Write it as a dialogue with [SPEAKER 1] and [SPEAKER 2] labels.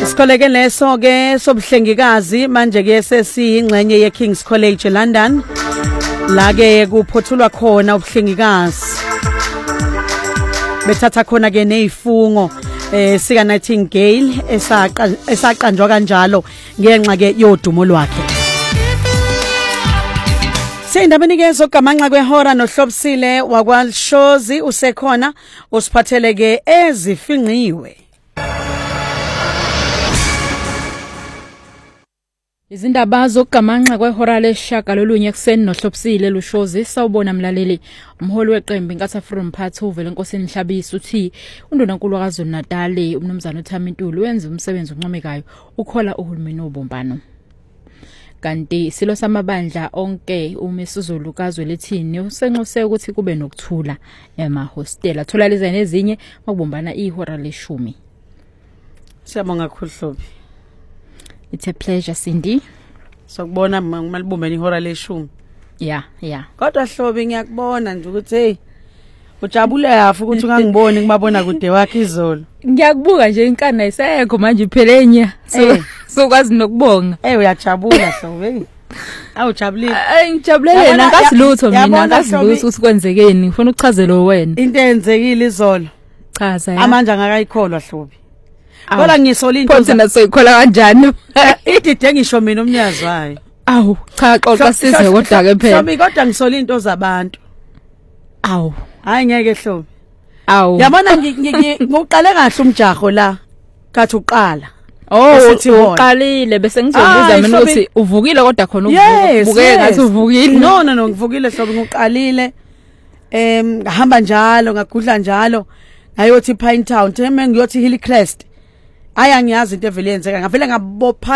[SPEAKER 1] Isikoleke leso ke sobuhlengikazi manje ke sesiyingxenye yeKing's College eLondon la ke kuphothulwa khona ubuhlengikazi bethatha khona ke nezifungo sika Nightingale esaqanjwa kanjalo ngenxa ke yodumo lwakhe. Sindabeni ke zogamanxa kwehora nohlobisile wakwaLshozi usekhona usiphathele ke ezifinqiwe.
[SPEAKER 2] Izindaba zokugamanxa kwehora lesishagalolunye ekseni nohlobisile luShozi sawubona mlaleli. Umholi weqembu iNkatha Freedom Party uvele enkosini Mhlabisi uthi uNdunankulu kaZulu Natal umnumzana uThamintuli wenza umsebenzi oncomekayo ukhola uhulumeni obumbano. Kanti silo samabandla onke uMesuzulu kaZwelithini usenxuse ukuthi kube nokuthula emahostela thola lezi nezinye makubumbana ihora le10.
[SPEAKER 1] Siyabonga kakhulu Hlobi.
[SPEAKER 2] It's a pleasure Cindy.
[SPEAKER 1] Sokubona malibumbeni ihora le10.
[SPEAKER 2] Yeah.
[SPEAKER 1] Kodwa Hlobi ngiyakubona nje ukuthi hey ujabule yafu ukuthi ungangiboni ngibabona kude wakhe izolo.
[SPEAKER 2] Ngiyakubuka nje inkani ayisekho manje iphelenya. So kwazi nokubonga.
[SPEAKER 1] Uyajabula Hlobi. Awujabulile.
[SPEAKER 2] Ngijabulele nangazi lutho mina ngazi lutho usikwenzekeni ngifuna ukuchazela wena.
[SPEAKER 1] Into eyenzekile izolo.
[SPEAKER 2] Chaza ya.
[SPEAKER 1] Amanje angakayikholwa Hlobi. Kodwa ngisola into
[SPEAKER 2] Konke soyikhola kanjani?
[SPEAKER 1] Idide ngisho mina umnyazi wayo.
[SPEAKER 2] Awu cha xoxa size kodwa ke phela.
[SPEAKER 1] Hlobi kodwa ngisola into zabantu.
[SPEAKER 2] Awu
[SPEAKER 1] hayi ngeke Hlobi.
[SPEAKER 2] Awu
[SPEAKER 1] Yabona ngiqale kahle umjaho la kathi uqala.
[SPEAKER 2] Uqalile bese ngizobuza mina ukuthi uvukile kodwa khona ubukeke ngathi uvukile.
[SPEAKER 1] No ngivukile Hlobi ngiqalile. Ngahamba njalo ngagudla njalo ngayothi Pine Town theme ngiyothi Hillcrest. Aya ngiyazi into evele yenzeka ngavele ngabopha